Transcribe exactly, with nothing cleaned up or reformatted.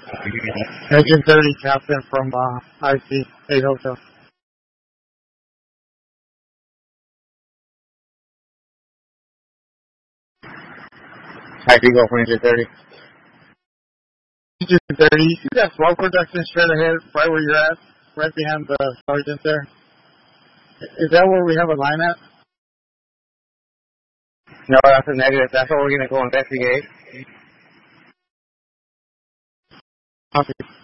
Engine thirty, Captain from uh, I C, eight Hotel. I can go for Engine thirty. Engine thirty, you see that smoke production straight ahead, right where you're at, right behind the sergeant there? Is that where we have a line at? No, that's a negative. That's what we're going to go investigate. Okay.